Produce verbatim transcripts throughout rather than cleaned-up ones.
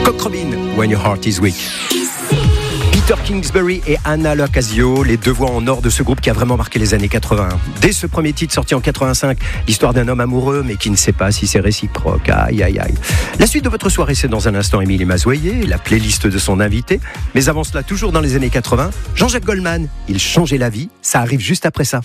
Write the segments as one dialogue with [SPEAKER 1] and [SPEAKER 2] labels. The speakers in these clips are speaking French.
[SPEAKER 1] Cock Robin, When Your Heart Is Weak. Peter Kingsbury et Anna Locasio, les deux voix en or de ce groupe qui a vraiment marqué les années quatre-vingts. Dès ce premier titre sorti en quatre-vingt-cinq, l'histoire d'un homme amoureux mais qui ne sait pas si c'est réciproque. Aïe aïe aïe. La suite de votre soirée, c'est dans un instant Émilie Mazoyer, la playlist de son invité. Mais avant cela, toujours dans les années quatre-vingts, Jean-Jacques Goldman, il changeait la vie. Ça arrive juste après ça.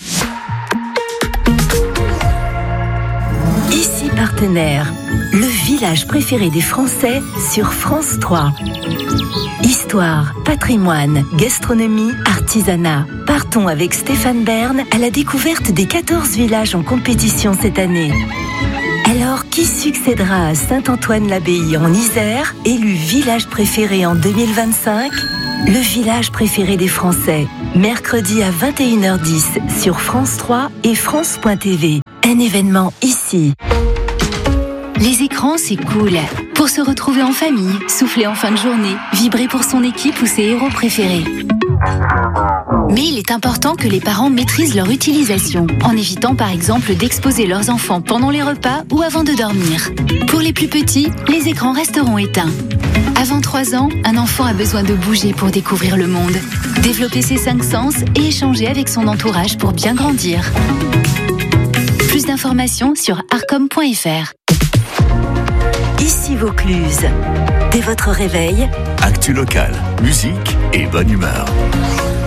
[SPEAKER 2] Ici Partenaire, le village préféré des Français sur France trois. Histoire, patrimoine, gastronomie, artisanat. Partons avec Stéphane Bern à la découverte des quatorze villages en compétition cette année. Alors, qui succédera à Saint-Antoine-l'Abbaye en Isère, élu village préféré en deux mille vingt-cinq ? Le village préféré des Français, mercredi à vingt et une heures dix sur France trois et France point T V. Un événement ici.
[SPEAKER 3] Les écrans, c'est cool. Pour se retrouver en famille, souffler en fin de journée, vibrer pour son équipe ou ses héros préférés. Mais il est important que les parents maîtrisent leur utilisation, en évitant par exemple d'exposer leurs enfants pendant les repas ou avant de dormir. Pour les plus petits, les écrans resteront éteints. Avant trois ans, un enfant a besoin de bouger pour découvrir le monde, développer ses cinq sens et échanger avec son entourage pour bien grandir. Plus d'informations sur arcom point f r.
[SPEAKER 2] Ici Vaucluse. Dès votre réveil,
[SPEAKER 4] actu locale, musique et bonne humeur.